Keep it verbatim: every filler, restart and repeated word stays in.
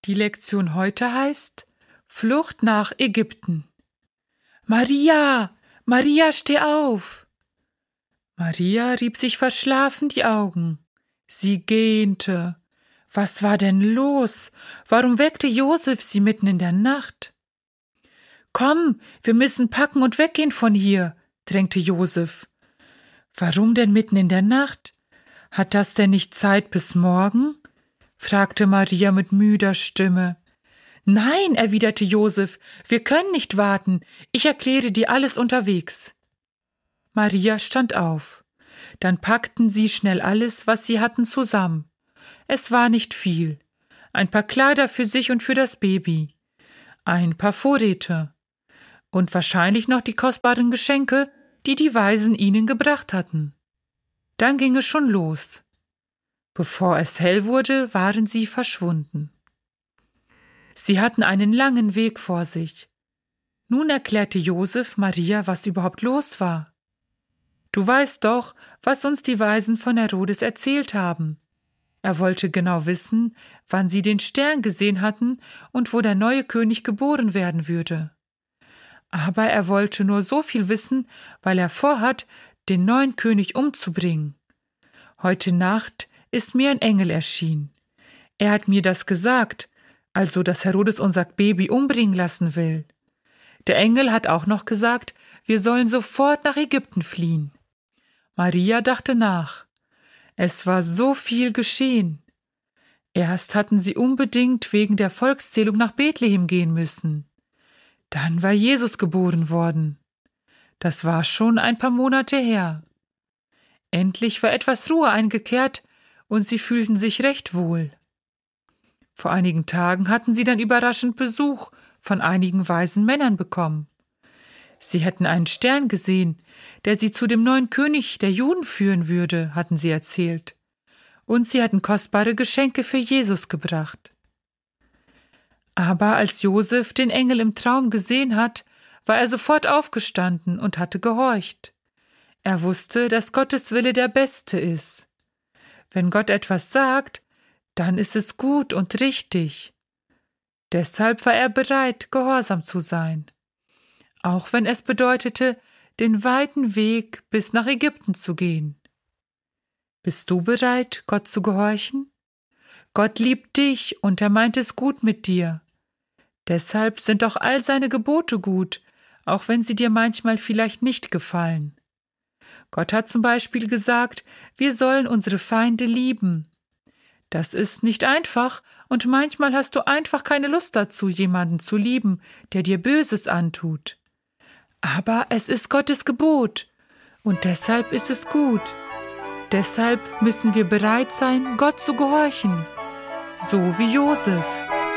Die Lektion heute heißt Flucht nach Ägypten. Maria, Maria, steh auf! Maria rieb sich verschlafen die Augen. Sie gähnte. Was war denn los? Warum weckte Josef sie mitten in der Nacht? Komm, wir müssen packen und weggehen von hier, drängte Josef. Warum denn mitten in der Nacht? Hat das denn nicht Zeit bis morgen? Fragte Maria mit müder Stimme. Nein, erwiderte Josef, wir können nicht warten. Ich erkläre dir alles unterwegs. Maria stand auf. Dann packten sie schnell alles, was sie hatten, zusammen. Es war nicht viel. Ein paar Kleider für sich und für das Baby. Ein paar Vorräte. Und wahrscheinlich noch die kostbaren Geschenke, die die Weisen ihnen gebracht hatten. Dann ging es schon los. Bevor es hell wurde, waren sie verschwunden. Sie hatten einen langen Weg vor sich. Nun erklärte Josef Maria, was überhaupt los war. Du weißt doch, was uns die Weisen von Herodes erzählt haben. Er wollte genau wissen, wann sie den Stern gesehen hatten und wo der neue König geboren werden würde. Aber er wollte nur so viel wissen, weil er vorhat, den neuen König umzubringen. Heute Nacht ist mir ein Engel erschienen. Er hat mir das gesagt, also dass Herodes unser Baby umbringen lassen will. Der Engel hat auch noch gesagt, wir sollen sofort nach Ägypten fliehen. Maria dachte nach. Es war so viel geschehen. Erst hatten sie unbedingt wegen der Volkszählung nach Bethlehem gehen müssen. Dann war Jesus geboren worden. Das war schon ein paar Monate her. Endlich war etwas Ruhe eingekehrt und sie fühlten sich recht wohl. Vor einigen Tagen hatten sie dann überraschend Besuch von einigen weisen Männern bekommen. Sie hätten einen Stern gesehen, der sie zu dem neuen König der Juden führen würde, hatten sie erzählt. Und sie hatten kostbare Geschenke für Jesus gebracht. Aber als Josef den Engel im Traum gesehen hat, war er sofort aufgestanden und hatte gehorcht. Er wusste, dass Gottes Wille der beste ist. Wenn Gott etwas sagt, dann ist es gut und richtig. Deshalb war er bereit, gehorsam zu sein. Auch wenn es bedeutete, den weiten Weg bis nach Ägypten zu gehen. Bist du bereit, Gott zu gehorchen? Gott liebt dich und er meint es gut mit dir. Deshalb sind auch all seine Gebote gut, auch wenn sie dir manchmal vielleicht nicht gefallen. Gott hat zum Beispiel gesagt, wir sollen unsere Feinde lieben. Das ist nicht einfach und manchmal hast du einfach keine Lust dazu, jemanden zu lieben, der dir Böses antut. Aber es ist Gottes Gebot und deshalb ist es gut. Deshalb müssen wir bereit sein, Gott zu gehorchen, so wie Josef.